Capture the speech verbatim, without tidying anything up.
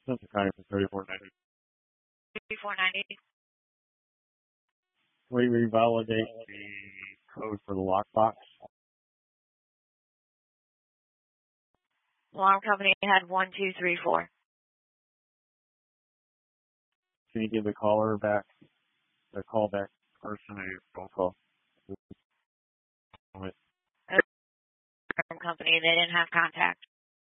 Central County for thirty-four ninety. thirty-four ninety. Can we revalidate the code for the lockbox? Alarm company had one two three four. Can you give the caller back, the callback person a phone call? Alarm company, they didn't have contact.